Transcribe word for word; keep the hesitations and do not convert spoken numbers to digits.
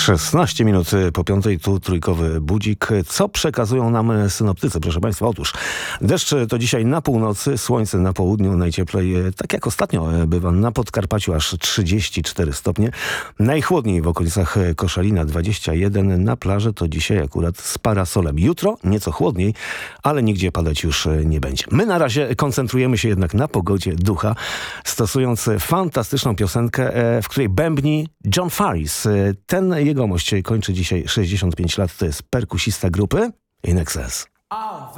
szesnaście minut po piątej, tu trójkowy budzik. Co przekazują nam synoptycy, proszę Państwa? Otóż deszcz to dzisiaj na północy, słońce na południu, najcieplej, tak jak ostatnio bywa na Podkarpaciu, aż trzydzieści cztery stopnie. Najchłodniej w okolicach Koszalina dwadzieścia jeden, na plaży to dzisiaj akurat z parasolem. Jutro nieco chłodniej, ale nigdzie padać już nie będzie. My na razie koncentrujemy się jednak na pogodzie ducha, stosując fantastyczną piosenkę, w której bębni John Faris. Ten jegomość kończy dzisiaj sześćdziesiąt pięć lat, to jest perkusista grupy In Excess.